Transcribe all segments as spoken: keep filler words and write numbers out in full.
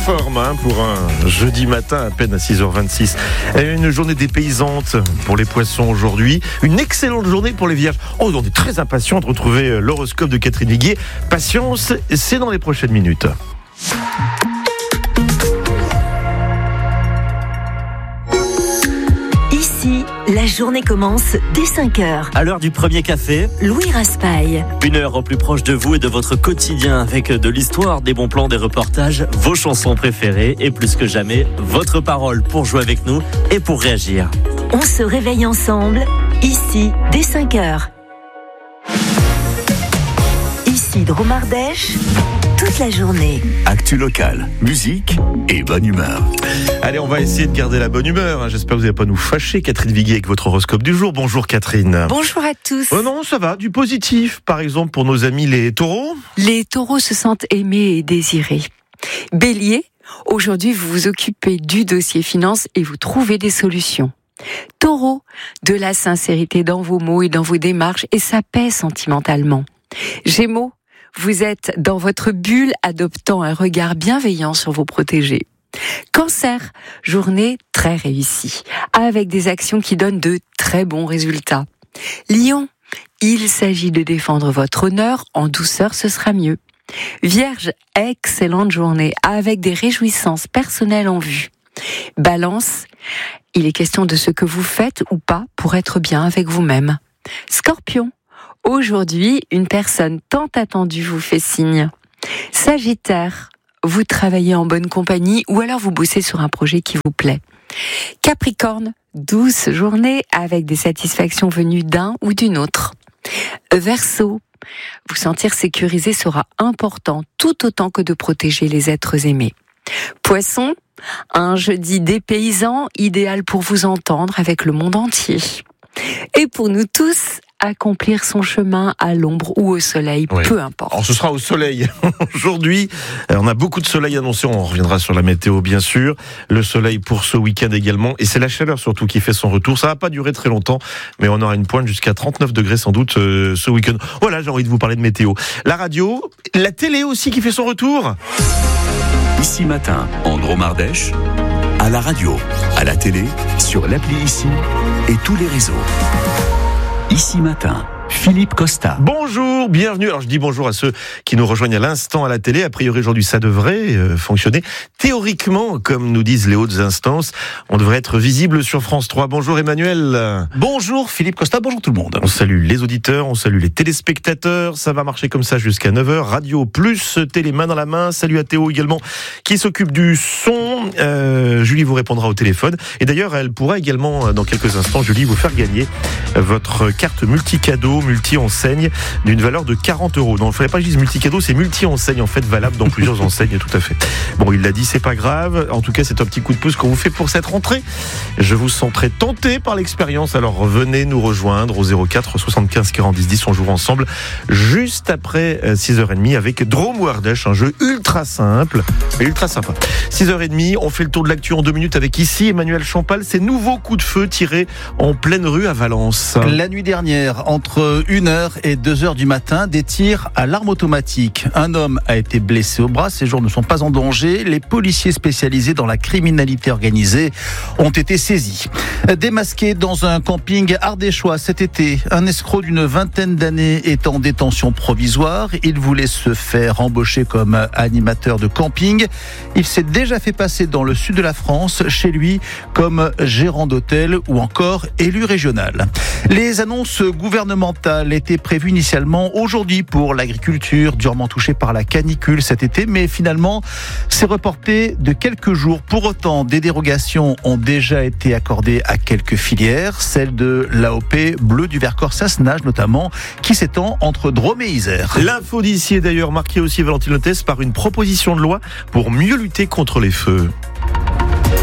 forme hein, pour un jeudi matin à peine à six heures vingt-six. Une journée dépaysante pour les poissons aujourd'hui. Une excellente journée pour les vierges. Oh, on est très impatients de retrouver l'horoscope de Catherine Viguier. Patience, c'est dans les prochaines minutes. Ici, la journée commence dès cinq heures. À l'heure du premier café, Louis Raspail. Une heure au plus proche de vous et de votre quotidien avec de l'histoire, des bons plans, des reportages, vos chansons préférées et plus que jamais, votre parole pour jouer avec nous et pour réagir. On se réveille ensemble, ici, dès cinq heures. Ici, Dromardèche, toute la journée. Actu locale, musique et bonne humeur. Allez, on va essayer de garder la bonne humeur. J'espère que vous n'allez pas nous fâcher, Catherine Viguier, avec votre horoscope du jour. Bonjour Catherine. Bonjour à tous. Oh non, ça va, du positif. Par exemple, pour nos amis les taureaux. Les taureaux se sentent aimés et désirés. Bélier, aujourd'hui vous vous occupez du dossier finance et vous trouvez des solutions. Taureau, de la sincérité dans vos mots et dans vos démarches et ça pèse sentimentalement. Gémeaux, vous êtes dans votre bulle adoptant un regard bienveillant sur vos protégés. Cancer, journée très réussie, avec des actions qui donnent de très bons résultats. Lion, il s'agit de défendre votre honneur, en douceur ce sera mieux. Vierge, excellente journée, avec des réjouissances personnelles en vue. Balance, il est question de ce que vous faites ou pas pour être bien avec vous-même. Scorpion, aujourd'hui, une personne tant attendue vous fait signe. Sagittaire, vous travaillez en bonne compagnie ou alors vous bossez sur un projet qui vous plaît. Capricorne, douce journée avec des satisfactions venues d'un ou d'une autre. Verseau, vous sentir sécurisé sera important tout autant que de protéger les êtres aimés. Poisson, un jeudi dépaysant, idéal pour vous entendre avec le monde entier. Et pour nous tous, accomplir son chemin à l'ombre ou au soleil, oui. Peu importe. Alors ce sera au soleil. Aujourd'hui, on a beaucoup de soleil annoncé, on reviendra sur la météo bien sûr. Le soleil pour ce week-end également, et c'est la chaleur surtout qui fait son retour. Ça va pas durer très longtemps, mais on aura une pointe jusqu'à trente-neuf degrés sans doute euh, ce week-end. Voilà, j'ai envie de vous parler de météo. La radio, la télé aussi qui fait son retour. Ici matin, en Dromardèche, à la radio, à la télé, sur l'appli Ici et tous les réseaux. Ici matin, Philippe Costa. Bonjour, bienvenue. Alors je dis bonjour à ceux qui nous rejoignent à l'instant à la télé. A priori aujourd'hui ça devrait euh, fonctionner. Théoriquement, comme nous disent les hautes instances, on devrait être visible sur France trois. Bonjour Emmanuel. Bonjour Philippe Costa, bonjour tout le monde. On salue les auditeurs, on salue les téléspectateurs. Ça va marcher comme ça jusqu'à neuf heures. Radio plus télé main dans la main. Salut à Théo également qui s'occupe du son. Euh, Julie vous répondra au téléphone. Et d'ailleurs elle pourra également dans quelques instants, Julie, vous faire gagner votre carte multi-cadeau, multi-enseigne d'une valeur de quarante euros. Non, il ne fallait pas que je dise multi-cadeau, c'est multi-enseigne en fait, valable dans plusieurs enseignes, tout à fait. Bon, il l'a dit, c'est pas grave. En tout cas, c'est un petit coup de pouce qu'on vous fait pour cette rentrée. Je vous sens très tenté par l'expérience, alors venez nous rejoindre au zéro quatre soixante-quinze quarante dix dix. On joue ensemble juste après six heures trente avec Dromardèche, un jeu ultra simple et ultra sympa. six heures trente, on fait le tour de l'actu en deux minutes avec ici Emmanuel Champal. Ces nouveaux coups de feu tirés en pleine rue à Valence. La nuit dernière, entre une heure et deux heures du matin, des tirs à l'arme automatique. Un homme a été blessé au bras, ses jours ne sont pas en danger. Les policiers spécialisés dans la criminalité organisée ont été saisis. Démasqué dans un camping ardéchois cet été, un escroc d'une vingtaine d'années est en détention provisoire. Il voulait se faire embaucher comme animateur de camping. Il s'est déjà fait passer dans le sud de la France, chez lui, comme gérant d'hôtel ou encore élu régional. Les annonces gouvernementales étaient prévues initialement aujourd'hui pour l'agriculture, durement touchée par la canicule cet été, mais finalement, c'est reporté de quelques jours. Pour autant, des dérogations ont déjà été accordées à quelques filières, celle de l'A O P Bleu du Vercors Sassenage notamment, qui s'étend entre Drôme et Isère. L'info d'ici est d'ailleurs marquée aussi, Valentine Lotès, par une proposition de loi pour mieux lutter contre les feux.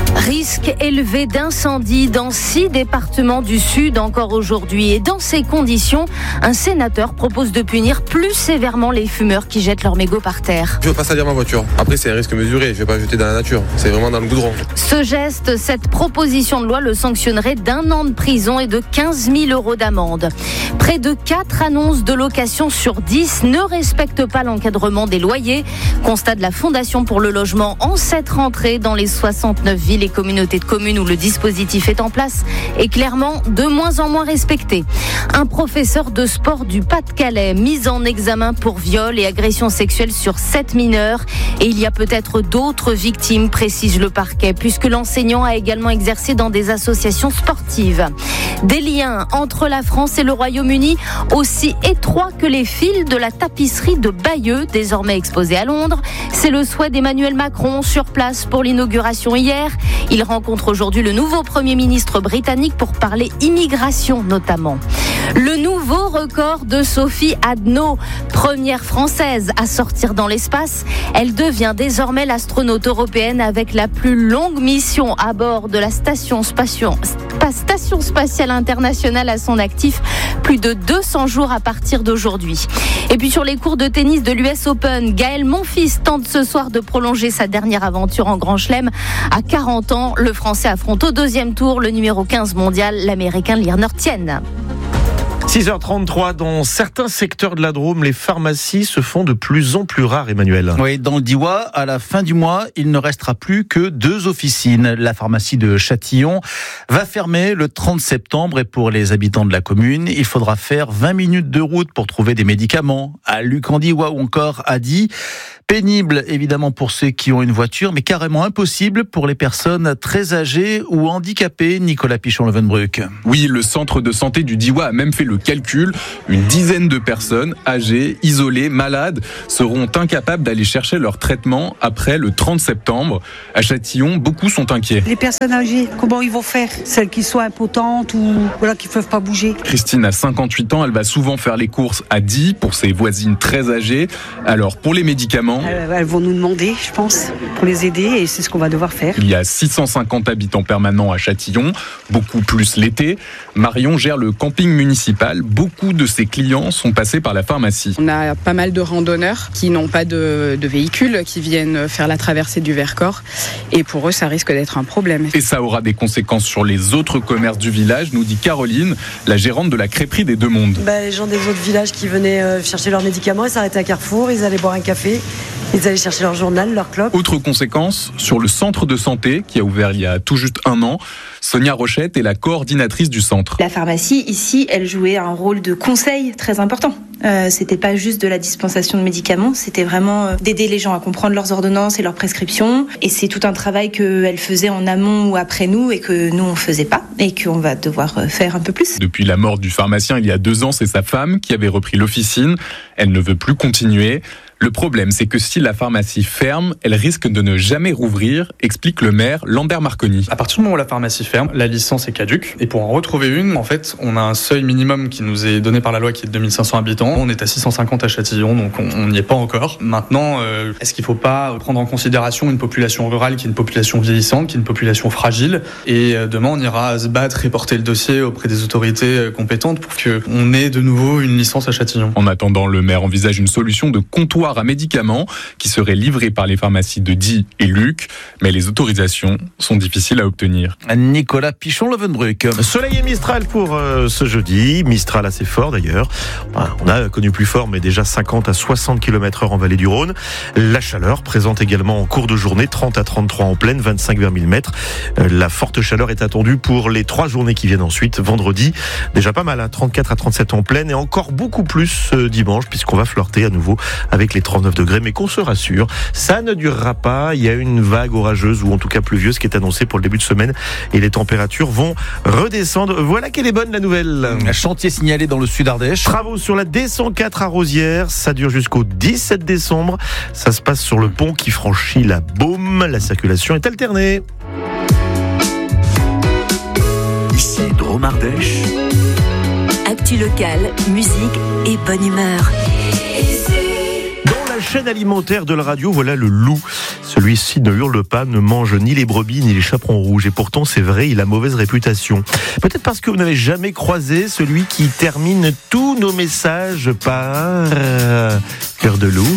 Risque élevé d'incendie dans six départements du Sud encore aujourd'hui. Et dans ces conditions, un sénateur propose de punir plus sévèrement les fumeurs qui jettent leurs mégots par terre. Je ne veux pas salir ma voiture. Après, c'est un risque mesuré. Je ne vais pas jeter dans la nature. C'est vraiment dans le goudron. Ce geste, cette proposition de loi le sanctionnerait d'un an de prison et de quinze mille euros d'amende. Près de quatre annonces de location sur dix ne respectent pas l'encadrement des loyers. Constat de la Fondation pour le logement en cette rentrée dans les soixante-neuf villes et communautés de communes où le dispositif est en place est clairement de moins en moins respecté. Un professeur de sport du Pas-de-Calais mis en examen pour viol et agression sexuelle sur sept mineurs. Et il y a peut-être d'autres victimes, précise le parquet, puisque l'enseignant a également exercé dans des associations sportives. Des liens entre la France et le Royaume-Uni aussi étroits que les fils de la tapisserie de Bayeux, désormais exposée à Londres. C'est le souhait d'Emmanuel Macron sur place pour l'inauguration hier. Il rencontre aujourd'hui le nouveau Premier ministre britannique pour parler immigration notamment. Le nouveau record de Sophie Adno, première française à sortir dans l'espace. Elle devient désormais l'astronaute européenne avec la plus longue mission à bord de la station spatiale, station spatiale internationale à son actif. Plus de deux cents jours à partir d'aujourd'hui. Et puis sur les cours de tennis de l'U S Open, Gaël Monfils tente ce soir de prolonger sa dernière aventure en Grand Chelem. À quarante ans, le Français affronte au deuxième tour le numéro quinze mondial, l'Américain Lirner Tien. six heures trente-trois, dans certains secteurs de la Drôme, les pharmacies se font de plus en plus rares, Emmanuel. Oui, dans le Diois, à la fin du mois, il ne restera plus que deux officines. La pharmacie de Châtillon va fermer le trente septembre et pour les habitants de la commune, il faudra faire vingt minutes de route pour trouver des médicaments. À Luc-en-Diois ou encore à Die. Pénible, évidemment, pour ceux qui ont une voiture, mais carrément impossible pour les personnes très âgées ou handicapées. Nicolas Pichon-Levenbruck. Oui, le centre de santé du Diois a même fait le calcul. Une dizaine de personnes âgées, isolées, malades, seront incapables d'aller chercher leur traitement après le trente septembre. À Châtillon, beaucoup sont inquiets. Les personnes âgées, comment ils vont faire? Celles qui sont impotentes ou voilà, qui ne peuvent pas bouger. Christine a cinquante-huit ans, elle va souvent faire les courses à Die pour ses voisines très âgées. Alors, pour les médicaments, elles vont nous demander, je pense, pour les aider et c'est ce qu'on va devoir faire. Il y a six cent cinquante habitants permanents à Châtillon, beaucoup plus l'été. Marion gère le camping municipal. Beaucoup de ses clients sont passés par la pharmacie. On a pas mal de randonneurs qui n'ont pas de, de véhicule, qui viennent faire la traversée du Vercors. Et pour eux, ça risque d'être un problème. Et ça aura des conséquences sur les autres commerces du village, nous dit Caroline, la gérante de la crêperie des Deux Mondes. Bah, les gens des autres villages qui venaient euh, chercher leurs médicaments, ils s'arrêtaient à Carrefour, ils allaient boire un café. Ils allaient chercher leur journal, leur clope. Autre conséquence, sur le centre de santé, qui a ouvert il y a tout juste un an, Sonia Rochette est la coordinatrice du centre. La pharmacie, ici, elle jouait un rôle de conseil très important. Euh, c'était pas juste de la dispensation de médicaments, c'était vraiment euh, d'aider les gens à comprendre leurs ordonnances et leurs prescriptions. Et c'est tout un travail qu'elle faisait en amont ou après nous et que nous, on faisait pas et qu'on va devoir faire un peu plus. Depuis la mort du pharmacien il y a deux ans, c'est sa femme qui avait repris l'officine. Elle ne veut plus continuer. Le problème, c'est que si la pharmacie ferme, elle risque de ne jamais rouvrir, explique le maire Lambert Marconi. À partir du moment où la pharmacie ferme, la licence est caduque. Et pour en retrouver une, en fait, on a un seuil minimum qui nous est donné par la loi qui est de deux mille cinq cents habitants. On est à six cent cinquante à Châtillon, donc on n'y est pas encore. Maintenant, euh, est-ce qu'il ne faut pas prendre en considération une population rurale qui est une population vieillissante, qui est une population fragile? Et euh, demain, on ira se battre et porter le dossier auprès des autorités compétentes pour qu'on ait de nouveau une licence à Châtillon. En attendant, le maire envisage une solution de comptoir à médicaments qui seraient livrés par les pharmacies de Die et Luc, mais les autorisations sont difficiles à obtenir. Nicolas Pichon-Levenbruck. Soleil et Mistral pour euh, ce jeudi, Mistral assez fort d'ailleurs. On a connu plus fort, mais déjà cinquante à soixante kilomètres heure en vallée du Rhône. La chaleur présente également en cours de journée, trente à trente-trois en pleine, vingt-cinq vers mille mètres. La forte chaleur est attendue pour les trois journées qui viennent ensuite. Vendredi, déjà pas mal, hein, trente-quatre à trente-sept en pleine et encore beaucoup plus euh, dimanche, puisqu'on va flirter à nouveau avec les trente-neuf degrés, mais qu'on se rassure, ça ne durera pas. Il y a une vague orageuse ou en tout cas pluvieuse qui est annoncée pour le début de semaine et les températures vont redescendre. Voilà qu'elle est bonne la nouvelle. Un chantier signalé dans le sud Ardèche. Travaux sur la D cent quatre à Rosières, ça dure jusqu'au dix-sept décembre. Ça se passe sur le pont qui franchit la Baume. La circulation est alternée. Ici Drôme Ardèche. Actu locale, musique et bonne humeur. la chaîne alimentaire de la radio, voilà le loup. Celui-ci ne hurle pas, ne mange ni les brebis ni les chaperons rouges. Et pourtant, c'est vrai, il a mauvaise réputation. Peut-être parce que vous n'avez jamais croisé celui qui termine tous nos messages par euh, cœur de loup.